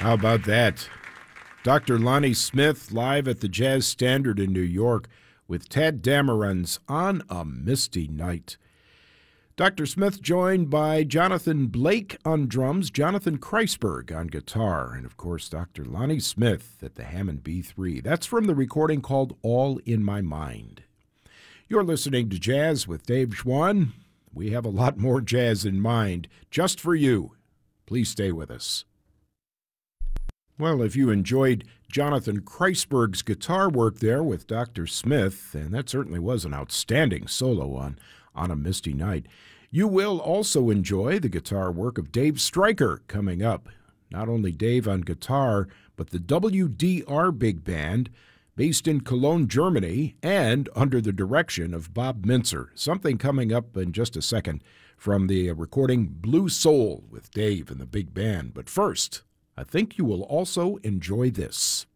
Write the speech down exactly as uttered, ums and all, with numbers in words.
How about that? Doctor Lonnie Smith live at the Jazz Standard in New York with Tadd Dameron's On a Misty Night. Doctor Smith joined by Jonathan Blake on drums, Jonathan Kreisberg on guitar, and of course Doctor Lonnie Smith at the Hammond B three. That's from the recording called All in My Mind. You're listening to Jazz with Dave Schwann. We have a lot more jazz in mind just for you. Please stay with us. Well, if you enjoyed Jonathan Kreisberg's guitar work there with Doctor Smith, and that certainly was an outstanding solo on On a Misty Night, you will also enjoy the guitar work of Dave Stryker coming up. Not only Dave on guitar, but the W D R Big Band, based in Cologne, Germany, and under the direction of Bob Mintzer. Something coming up in just a second from the recording Blue Soul with Dave and the Big Band. But first, I think you will also enjoy this.